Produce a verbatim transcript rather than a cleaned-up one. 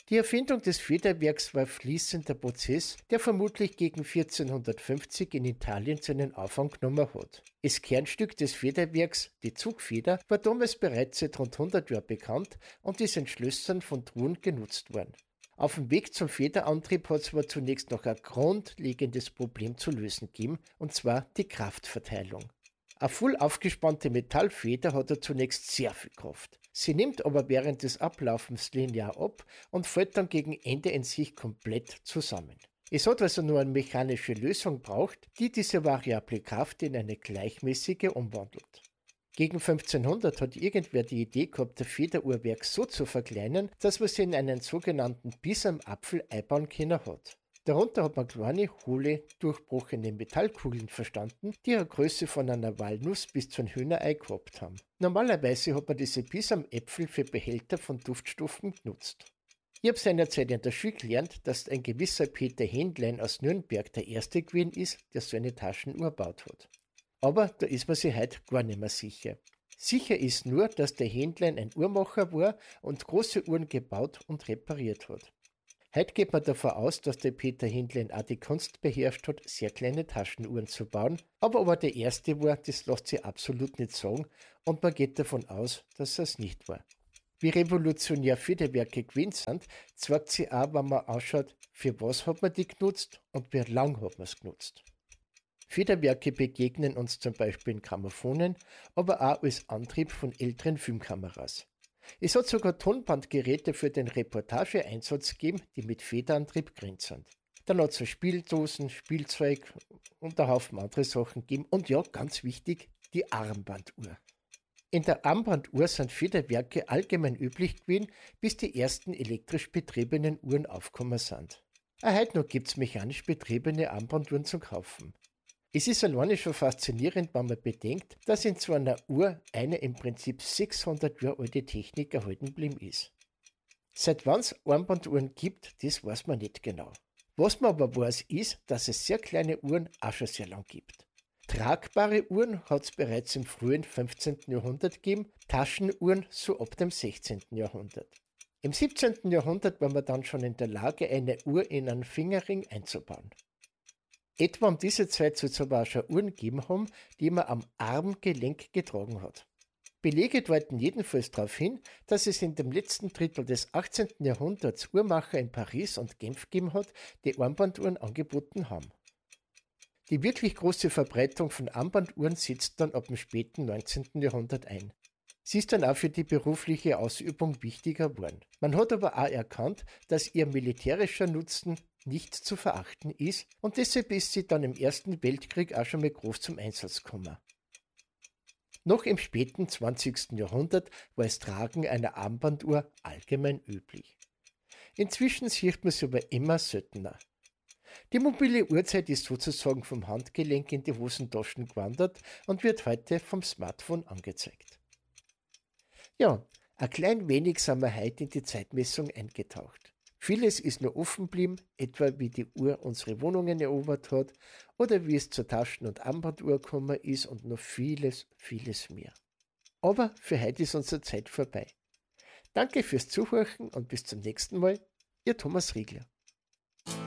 Die Erfindung des Federwerks war fließender Prozess, der vermutlich gegen vierzehnhundertfünfzig in Italien seinen Anfang genommen hat. Das Kernstück des Federwerks, die Zugfeder, war damals bereits seit rund hundert Jahren bekannt und ist in Schlössern von Truhen genutzt worden. Auf dem Weg zum Federantrieb hat es aber zunächst noch ein grundlegendes Problem zu lösen gegeben, und zwar die Kraftverteilung. Eine voll aufgespannte Metallfeder hat ja zunächst sehr viel Kraft. Sie nimmt aber während des Ablaufens linear ab und fällt dann gegen Ende in sich komplett zusammen. Es hat also nur eine mechanische Lösung braucht, die diese variable Kraft in eine gleichmäßige umwandelt. Gegen fünfzehnhundert hat irgendwer die Idee gehabt, das Federuhrwerk so zu verkleinern, dass man sie in einen sogenannten Biss am Apfel einbauen können hat. Darunter hat man kleine, hohle, durchbrochene Metallkugeln verstanden, die eine Größe von einer Walnuss bis zu einem Hühnerei gehabt haben. Normalerweise hat man diese Biss am Äpfel für Behälter von Duftstoffen genutzt. Ich habe seinerzeit in der Schule gelernt, dass ein gewisser Peter Händlein aus Nürnberg der erste gewesen ist, der so eine Taschenuhr gebaut hat. Aber da ist man sich heute gar nicht mehr sicher. Sicher ist nur, dass der Händlein ein Uhrmacher war und große Uhren gebaut und repariert hat. Heute geht man davon aus, dass der Peter Händlein auch die Kunst beherrscht hat, sehr kleine Taschenuhren zu bauen, aber ob er der Erste war, das lässt sich absolut nicht sagen und man geht davon aus, dass er es nicht war. Wie revolutionär Federwerke gewesen sind, zeigt sich auch, wenn man anschaut, für was hat man die genutzt und wie lang hat man es genutzt. Federwerke begegnen uns zum Beispiel in Gramophonen, aber auch als Antrieb von älteren Filmkameras. Es hat sogar Tonbandgeräte für den Reportageeinsatz gegeben, die mit Federantrieb gerannt sind. Dann hat es Spieldosen, Spielzeug und ein Haufen andere Sachen gegeben. Und ja, ganz wichtig, die Armbanduhr. In der Armbanduhr sind Federwerke allgemein üblich gewesen, bis die ersten elektrisch betriebenen Uhren aufgekommen sind. Auch heute noch gibt es mechanisch betriebene Armbanduhren zu kaufen. Es ist alleine schon faszinierend, wenn man bedenkt, dass in so einer Uhr eine im Prinzip sechshundert Jahre alte Technik erhalten geblieben ist. Seit wann es Armbanduhren gibt, das weiß man nicht genau. Was man aber weiß, ist, dass es sehr kleine Uhren auch schon sehr lang gibt. Tragbare Uhren hat es bereits im frühen fünfzehnten Jahrhundert gegeben, Taschenuhren so ab dem sechzehnten Jahrhundert. Im siebzehnten Jahrhundert war man dann schon in der Lage, eine Uhr in einen Fingerring einzubauen. Etwa um diese Zeit soll es aber auch schon Uhren gegeben haben, die man am Armgelenk getragen hat. Belege deuten jedenfalls darauf hin, dass es in dem letzten Drittel des achtzehnten Jahrhunderts Uhrmacher in Paris und Genf gegeben hat, die Armbanduhren angeboten haben. Die wirklich große Verbreitung von Armbanduhren setzt dann ab dem späten neunzehnten Jahrhundert ein. Sie ist dann auch für die berufliche Ausübung wichtiger geworden. Man hat aber auch erkannt, dass ihr militärischer Nutzen nicht zu verachten ist und deshalb ist sie dann im Ersten Weltkrieg auch schon mal groß zum Einsatz gekommen. Noch im späten zwanzigsten Jahrhundert war das Tragen einer Armbanduhr allgemein üblich. Inzwischen sieht man sie aber immer seltener. Die mobile Uhrzeit ist sozusagen vom Handgelenk in die Hosentaschen gewandert und wird heute vom Smartphone angezeigt. Ja, ein klein wenig sind wir heute in die Zeitmessung eingetaucht. Vieles ist noch offen geblieben, etwa wie die Uhr unsere Wohnungen erobert hat oder wie es zur Taschen- und Armbanduhr gekommen ist und noch vieles, vieles mehr. Aber für heute ist unsere Zeit vorbei. Danke fürs Zuhören und bis zum nächsten Mal, Ihr Thomas Riegler.